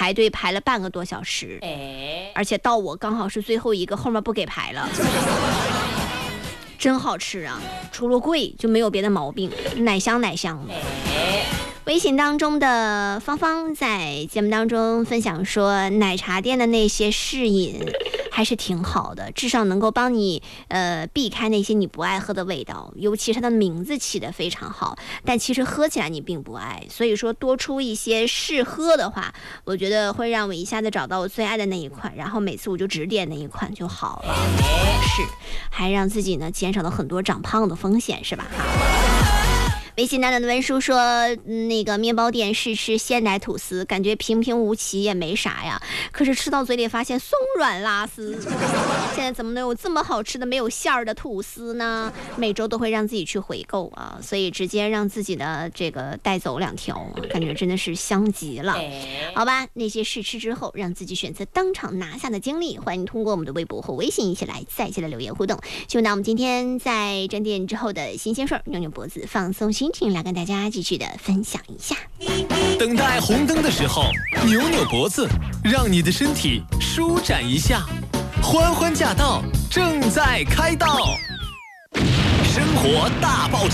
排队排了半个多小时，而且到我刚好是最后一个，后面不给排了。真好吃啊，除了贵就没有别的毛病，奶香奶香的。微信当中的芳芳在节目当中分享说，奶茶店的那些试饮还是挺好的，至少能够帮你避开那些你不爱喝的味道，尤其是它的名字起得非常好，但其实喝起来你并不爱，所以说多出一些试喝的话，我觉得会让我一下子找到我最爱的那一款，然后每次我就只点那一款就好了，是，还让自己呢减少了很多长胖的风险，是吧？微信当中的文书说，那个面包店试吃鲜奶吐司，感觉平平无奇也没啥呀，可是吃到嘴里发现松软拉丝。现在怎么能有这么好吃的没有馅儿的吐司呢？每周都会让自己去回购啊，所以直接让自己的这个带走2条，感觉真的是香极了。好吧，那些试吃之后让自己选择当场拿下的经历，欢迎通过我们的微博或微信一起来再次的留言互动。希望我们今天在整点之后的新鲜事儿，扭扭脖子放松心情，来跟大家继续的分享一下。 等待红灯的时候，扭扭脖子，让你的身体舒展一下。欢欢驾到，正在开道，生活大爆炸。